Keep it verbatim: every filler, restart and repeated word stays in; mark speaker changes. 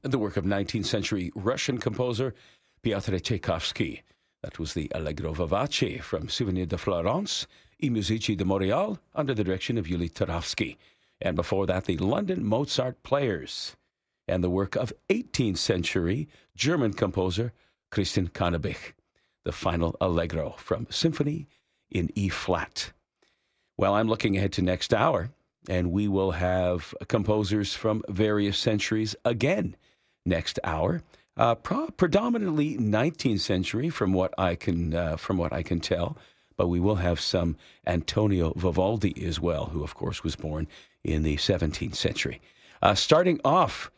Speaker 1: the work of nineteenth century Russian composer Piotr Tchaikovsky. That was the Allegro Vivace from Souvenir de Florence, I Musici de Montréal, under the direction of Yuli Tarowsky. And before that, the London Mozart Players, and the work of eighteenth century German composer Christian Cannabich, the final Allegro from Symphony in E-flat. Well, I'm looking ahead to next hour, and we will have composers from various centuries again next hour. Uh, pro- predominantly nineteenth century, from what I can uh, from what I can tell, but we will have some Antonio Vivaldi as well, who of course was born in the seventeenth century. Uh, starting off